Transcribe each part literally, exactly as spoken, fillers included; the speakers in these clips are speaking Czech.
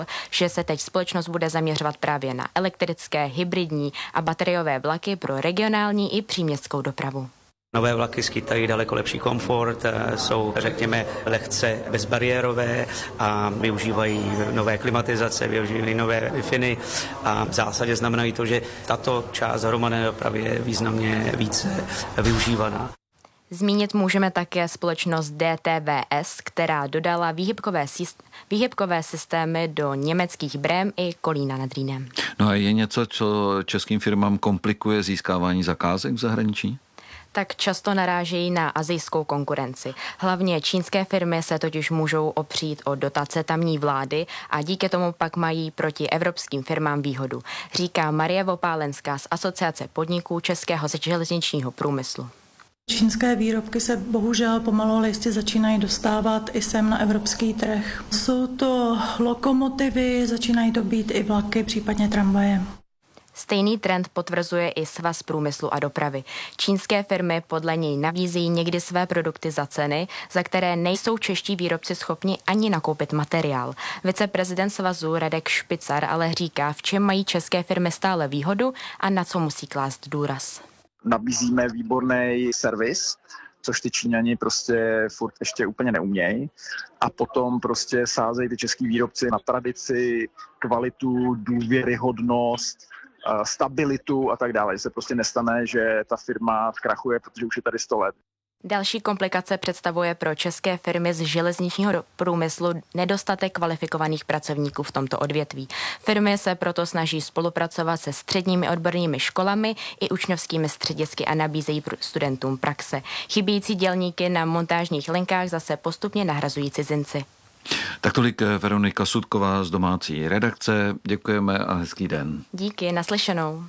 že se teď společnost bude zaměřovat právě na elektrické, hybridní a bateriové vlaky pro regionální i příměstskou dopravu. Nové vlaky skýtají daleko lepší komfort, jsou, řekněme, lehce bezbariérové a využívají nové klimatizace, využívají nové Wi-Fi a v zásadě znamenají to, že tato část hromadné dopravy je významně více využívaná. Zmínit můžeme také společnost D T V S, která dodala výhybkové, výhybkové systémy do německých Brém i Kolína nad Rýnem. No a je něco, co českým firmám komplikuje získávání zakázek v zahraničí? Tak často narážejí na asijskou konkurenci. Hlavně čínské firmy se totiž můžou opřít o dotace tamní vlády a díky tomu pak mají proti evropským firmám výhodu, říká Marie Vopálenská z Asociace podniků Českého železničního průmyslu. Čínské výrobky se bohužel pomalu ale jistě začínají dostávat i sem na evropský trh. Jsou to lokomotivy, začínají to být i vlaky, případně tramvaje. Stejný trend potvrzuje i Svaz průmyslu a dopravy. Čínské firmy podle něj nabízejí někdy své produkty za ceny, za které nejsou čeští výrobci schopni ani nakoupit materiál. Viceprezident svazu Radek Špicar ale říká, v čem mají české firmy stále výhodu a na co musí klást důraz. Nabízíme výborný servis, což ty Číňani prostě furt ještě úplně neumějí. A potom prostě sázejí ty český výrobci na tradici, kvalitu, důvěryhodnost, stabilitu a tak dále. Se prostě nestane, že ta firma zkrachuje, protože už je tady sto let. Další komplikace představuje pro české firmy z železničního průmyslu nedostatek kvalifikovaných pracovníků v tomto odvětví. Firmy se proto snaží spolupracovat se středními odbornými školami i učňovskými středisky a nabízejí studentům praxe. Chybějící dělníky na montážních linkách zase postupně nahrazují cizinci. Tak tolik Veronika Sudková z domácí redakce. Děkujeme a hezký den. Díky, naslyšenou.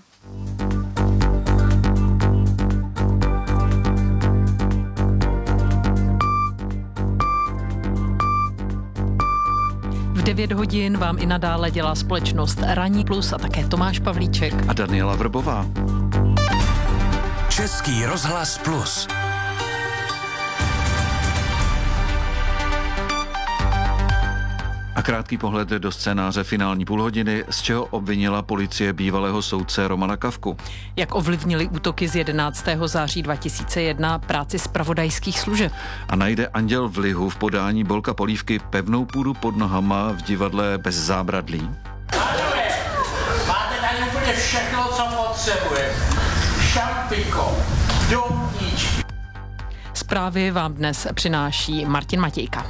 V devět hodin vám i nadále dělá společnost Ranní plus a také Tomáš Pavlíček. A Daniela Vrbová. Český rozhlas plus. A krátký pohled do scénáře finální půlhodiny, z čeho obvinila policie bývalého soudce Romana Kafku. Jak ovlivnili útoky z jedenáctého září dva tisíce jedna práci zpravodajských služeb. A najde anděl v lihu v podání Bolka Polívky pevnou půdu pod nohama v divadle Bez zábradlí. Pánové, máte tady úplně všechno, co potřebuje. Šampiko, doutníčky. Zprávy vám dnes přináší Martin Matějka.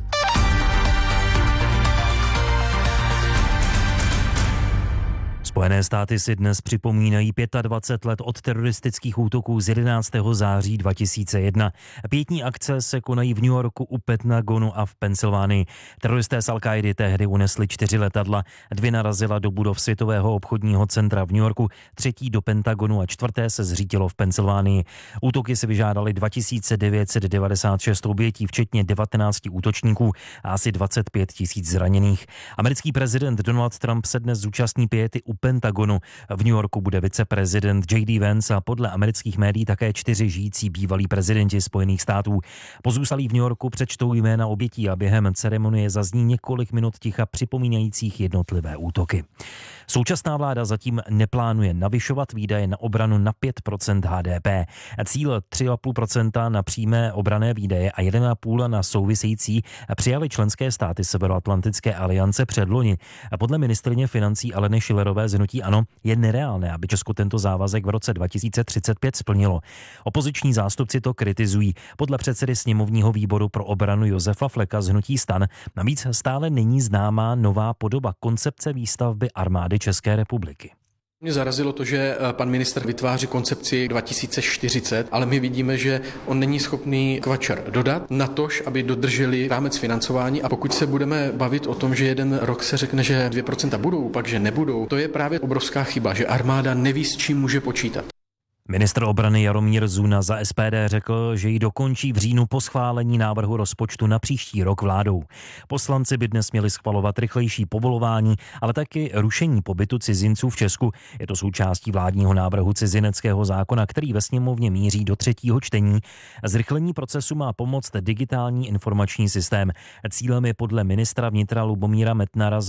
Spojené státy si dnes připomínají dvacet pět let od teroristických útoků z jedenáctého září dva tisíce jedna. Pětní akce se konají v New Yorku, u Pentagonu a v Pensylvánii. Teroristé z Al-Káidy tehdy unesli čtyři letadla, dvě narazila do budov Světového obchodního centra v New Yorku, třetí do Pentagonu a čtvrté se zřítilo v Pensylvánii. Útoky si vyžádaly dva tisíce devět set devadesát šest obětí, včetně devatenácti útočníků a asi dvacet pět tisíc zraněných. Americký prezident Donald Trump se dnes zúčastní piety u Pentagonu. V New Yorku bude viceprezident J D Vance a podle amerických médií také čtyři žijící bývalí prezidenti Spojených států. Pozůstalí v New Yorku přečtou jména obětí a během ceremonie zazní několik minut ticha připomínajících jednotlivé útoky. Současná vláda zatím neplánuje navyšovat výdaje na obranu na pět procent H D P. Cíl tři celá pět procenta na přímé obranné výdaje a jedna celá pět procenta na související přijali členské státy Severoatlantické aliance předloni. Podle ministryně financí Aleny Schillerové z hnutí ANO je nereálné, aby Česko tento závazek v roce dva tisíce třicet pět splnilo. Opoziční zástupci to kritizují. Podle předsedy sněmovního výboru pro obranu Josefa Fleka z hnutí STAN navíc stále není známá nová podoba koncepce výstavby armády České republiky. Mě zarazilo to, že pan ministr vytváří koncepci dva tisíce čtyřicet, ale my vidíme, že on není schopný kvačer dodat, natož, aby dodrželi rámec financování. A pokud se budeme bavit o tom, že jeden rok se řekne, že dvě procenta budou, pak že nebudou, to je právě obrovská chyba, že armáda neví, s čím může počítat. Ministr obrany Jaromír Zuna za S P D řekl, že ji dokončí v říjnu po schválení návrhu rozpočtu na příští rok vládou. Poslanci by dnes měli schvalovat rychlejší povolování, ale taky rušení pobytu cizinců v Česku. Je to součástí vládního návrhu cizineckého zákona, který ve sněmovně míří do třetího čtení. Zrychlení procesu má pomoct digitální informační systém. Cílem je podle ministra vnitra Lubomíra Metnara